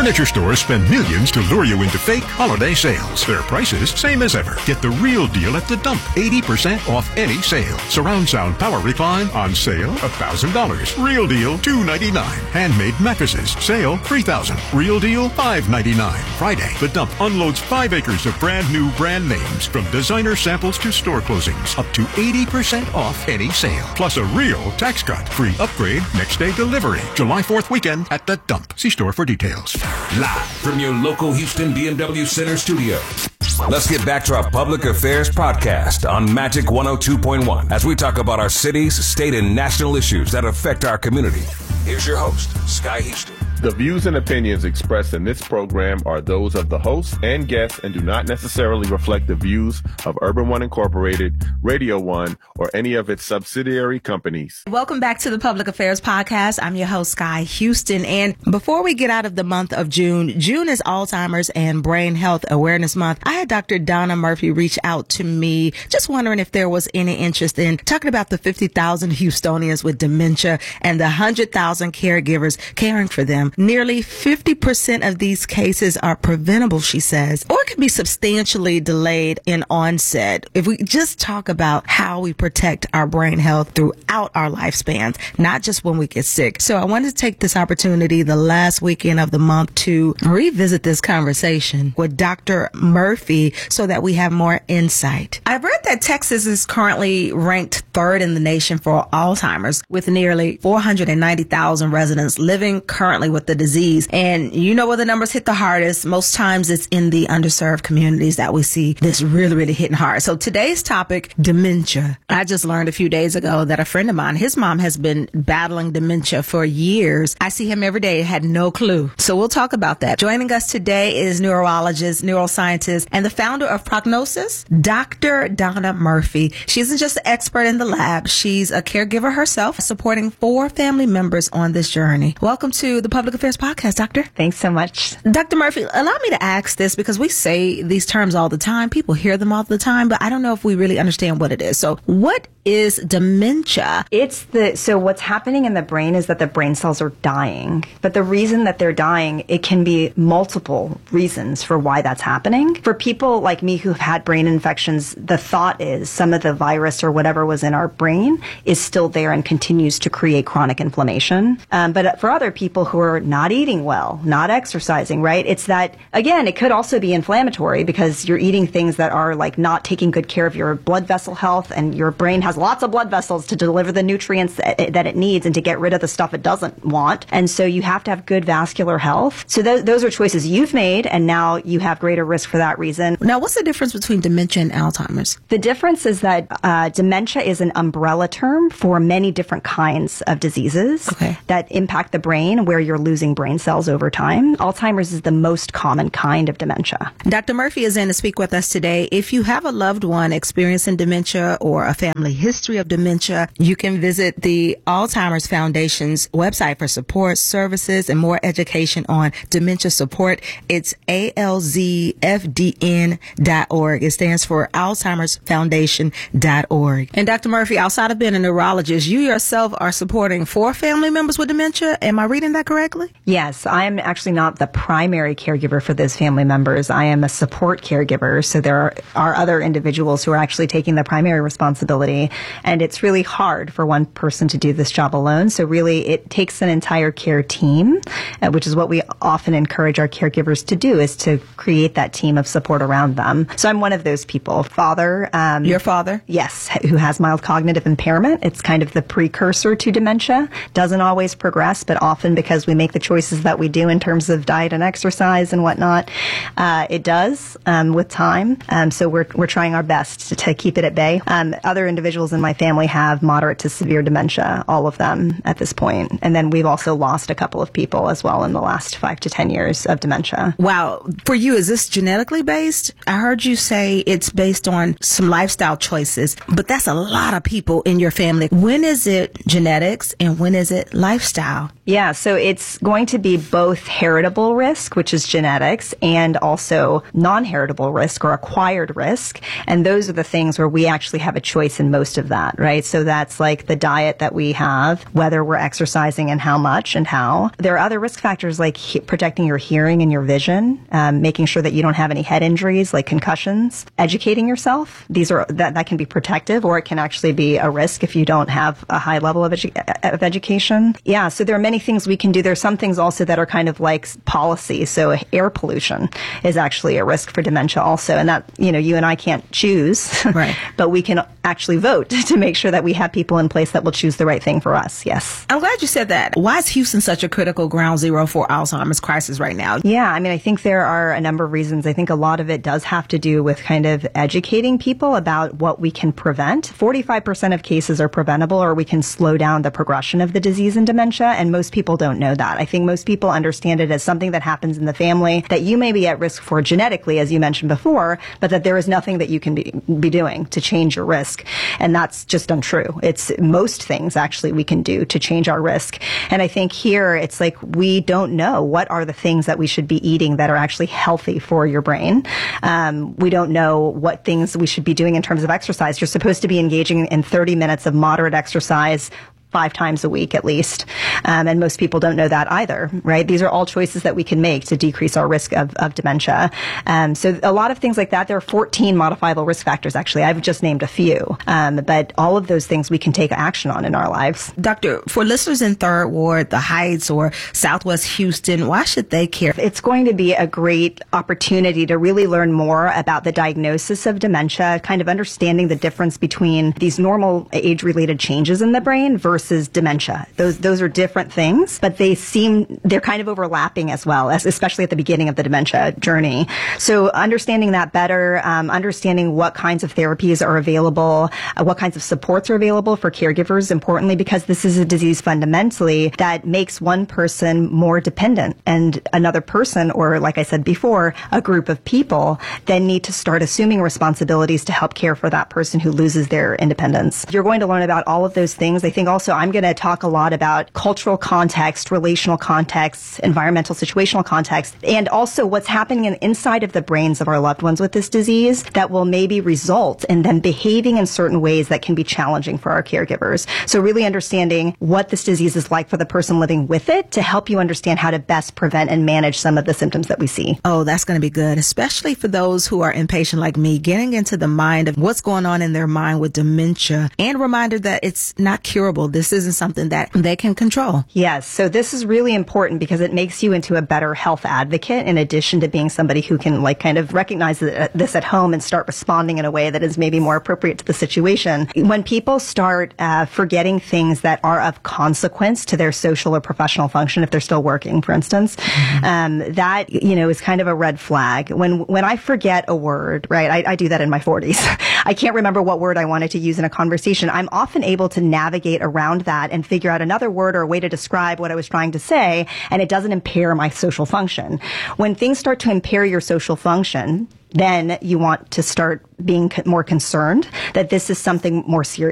Furniture stores spend millions to lure you into fake holiday sales. Their prices, same as ever. Get the real deal at the dump. 80% off any sale. Surround sound power recline on sale, $1,000. Real deal, $299. Handmade mattresses, sale, $3,000. Real deal, $599. Friday, the dump unloads 5 acres of brand new brand names from designer samples to store closings. Up to 80% off any sale. Plus a real tax cut. Free upgrade, next day delivery. July 4th weekend at the dump. See store for details. Live from your local Houston BMW Center studio. Let's get back to our Public Affairs podcast on Magic 102.1 as we talk about our cities, state, and national issues that affect our community. Here's your host, Sky Houston. The views and opinions expressed in this program are those of the host and guests and do not necessarily reflect the views of Urban One Incorporated, Radio One, or any of its subsidiary companies. Welcome back to the Public Affairs Podcast. I'm your host, Sky Houston. And before we get out of the month of June, June is Alzheimer's and Brain Health Awareness Month. I had Dr. Donna Murphy reach out to me, just wondering if there was any interest in talking about the 50,000 Houstonians with dementia and the 100,000 caregivers caring for them. Nearly 50% of these cases are preventable, she says, or can be substantially delayed in onset. If we just talk about how we protect our brain health throughout our lifespans, not just when we get sick. So I wanted to take this opportunity the last weekend of the month to revisit this conversation with Dr. Murphy so that we have more insight. I've read that Texas is currently ranked 3rd in the nation for Alzheimer's, with nearly 490,000 residents living currently with the disease. And you know where the numbers hit the hardest. Most times it's in the underserved communities that we see this really, really hitting hard. So today's topic, dementia. I just learned a few days ago that a friend of mine, his mom has been battling dementia for years. I see him every day, had no clue. So we'll talk about that. Joining us today is neurologist, neuroscientist, and the founder of Prognosis, Dr. Donna Murphy. She isn't just an expert in the lab. She's a caregiver herself, supporting 4 family members on this journey. Welcome to the Public Affairs Podcast, Doctor. Thanks so much. Dr. Murphy, allow me to ask this because we say these terms all the time. People hear them all the time, but I don't know if we really understand what it is. So what is dementia? So what's happening in the brain is that the brain cells are dying. But the reason that they're dying, it can be multiple reasons for why that's happening. For people like me who've had brain infections, the thought is some of the virus or whatever was in our brain is still there and continues to create chronic inflammation. But for other people who are not eating well, not exercising, right? It's that, again, it could also be inflammatory because you're eating things that are like not taking good care of your blood vessel health, and your brain has lots of blood vessels to deliver the nutrients that it needs and to get rid of the stuff it doesn't want. And so you have to have good vascular health. So those are choices you've made, and now you have greater risk for that reason. Now, what's the difference between dementia and Alzheimer's? The difference is that dementia is an umbrella term for many different kinds of diseases that impact the brain, where you're losing brain cells over time. Alzheimer's is the most common kind of dementia. Dr. Murphy is in to speak with us today. If you have a loved one experiencing dementia or a family history of dementia, you can visit the Alzheimer's Foundation's website for support, services, and more education on dementia support. It's alzfdn.org. It stands for Alzheimer's Foundation.org. And Dr. Murphy, outside of being a neurologist, you yourself are supporting 4 family members with dementia. Am I reading that correctly? Yes, I am actually not the primary caregiver for those family members. I am a support caregiver. So there are other individuals who are actually taking the primary responsibility. And it's really hard for one person to do this job alone. So really, it takes an entire care team, which is what we often encourage our caregivers to do, is to create that team of support around them. So I'm one of those people. Father. Your father? Yes, who has mild cognitive impairment. It's kind of the precursor to dementia. Doesn't always progress, but often because we make the choices that we do in terms of diet and exercise and whatnot, it does with time. So we're trying our best to keep it at bay. Other individuals in my family have moderate to severe dementia, all of them at this point. And then we've also lost a couple of people as well in the last 5 to 10 years of dementia. Wow. For you, is this genetically based? I heard you say it's based on some lifestyle choices, but that's a lot of people in your family. When is it genetics and when is it lifestyle? Yeah, so it's going to be both heritable risk, which is genetics, and also non-heritable risk or acquired risk. And those are the things where we actually have a choice in most of that, right? So that's like the diet that we have, whether we're exercising and how much and how. There are other risk factors like protecting your hearing and your vision, making sure that you don't have any head injuries like concussions, educating yourself. That can be protective, or it can actually be a risk if you don't have a high level of education. Yeah, so there are many things we can do. There's some things also that are kind of like policy. So air pollution is actually a risk for dementia also. And that, you and I can't choose, right. But we can actually vote to make sure that we have people in place that will choose the right thing for us. Yes. I'm glad you said that. Why is Houston such a critical ground zero for Alzheimer's crisis right now? Yeah, I think there are a number of reasons. I think a lot of it does have to do with kind of educating people about what we can prevent. 45% of cases are preventable, or we can slow down the progression of the disease and dementia, and most people don't know that. I think most people understand it as something that happens in the family that you may be at risk for genetically, as you mentioned before, but that there is nothing that you can be doing to change your risk. And that's just untrue. It's most things actually we can do to change our risk. And I think here it's like we don't know what are the things that we should be eating that are actually healthy for your brain. We don't know what things we should be doing in terms of exercise. You're supposed to be engaging in 30 minutes of moderate exercise 5 times a week at least. And most people don't know that either, right? These are all choices that we can make to decrease our risk of dementia. So a lot of things like that. There are 14 modifiable risk factors, actually. I've just named a few. But all of those things we can take action on in our lives. Doctor, for listeners in Third Ward, the Heights, or Southwest Houston, why should they care? It's going to be a great opportunity to really learn more about the diagnosis of dementia, kind of understanding the difference between these normal age-related changes in the brain versus dementia. Those are different things, but they're kind of overlapping as well, especially at the beginning of the dementia journey. So understanding that better, understanding what kinds of therapies are available, what kinds of supports are available for caregivers, importantly, because this is a disease fundamentally that makes one person more dependent, and another person, or like I said before, a group of people then need to start assuming responsibilities to help care for that person who loses their independence. You're going to learn about all of those things. I think also I'm going to talk a lot about cultural context, relational context, environmental situational context, and also what's happening inside of the brains of our loved ones with this disease that will maybe result in them behaving in certain ways that can be challenging for our caregivers. So really understanding what this disease is like for the person living with it to help you understand how to best prevent and manage some of the symptoms that we see. Oh, that's going to be good, especially for those who are impatient like me, getting into the mind of what's going on in their mind with dementia, and reminder that it's not curable. This isn't something that they can control. Yes. So this is really important because it makes you into a better health advocate, in addition to being somebody who can kind of recognize this at home and start responding in a way that is maybe more appropriate to the situation. When people start forgetting things that are of consequence to their social or professional function, if they're still working, for instance, that, is kind of a red flag. When I forget a word, right, I do that in my 40s. I can't remember what word I wanted to use in a conversation. I'm often able to navigate around that and figure out another word or a way to describe what I was trying to say, and it doesn't impair my social function. When things start to impair your social function, then you want to start being more concerned that this is something more serious.